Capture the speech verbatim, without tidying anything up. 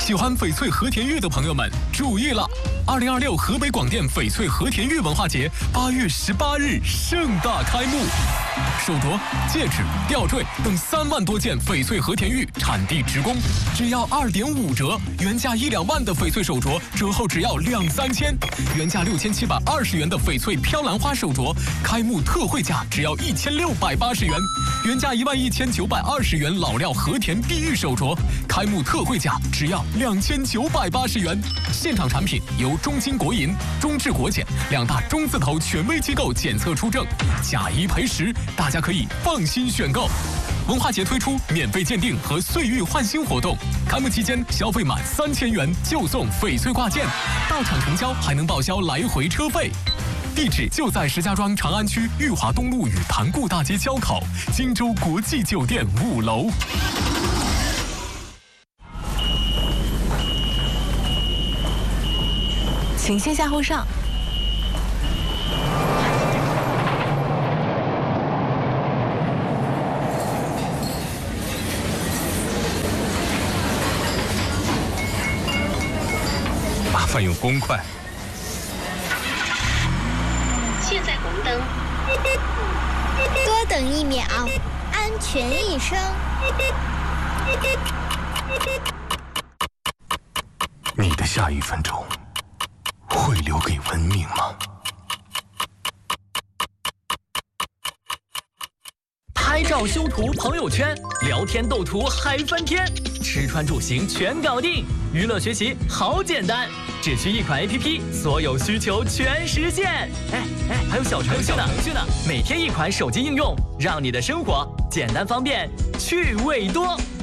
喜欢翡翠和田玉的朋友们注意了！二零二六河北广电翡翠和田玉文化节八月十八日盛大开幕，手镯、戒指、吊坠等三万多件翡翠和田玉产地直供，只要二点五折，原价一两万的翡翠手镯折后只要两三千，原价六千七百二十元的翡翠飘兰花手镯，开幕特惠价只要一千六百八十元，原价一万一千九百二十元老料和田碧玉手镯，开幕特惠价只要两千九百八十元。现场产品由中金国银、中智国检两大中字头权威机构检测出证，假一赔十，大家可以放心选购。文化节推出免费鉴定和岁玉换新活动，开幕期间消费满三千元就送翡翠挂件，到场成交还能报销来回车费。地址就在石家庄长安区裕华东路与盘固大街交口，荆州国际酒店五楼。 请先下后上。 麻烦用公筷。 现在红灯， 多等一秒，安全一生。 你的下一分钟会留给文明吗？ 拍照修图朋友圈，聊天斗图嗨翻天，吃穿住行全搞定，娱乐学习好简单，只需一款 A P P， 所有需求全实现。哎哎，还有小程序呢，程序呢，每天一款手机应用，让你的生活简单方便，趣味多。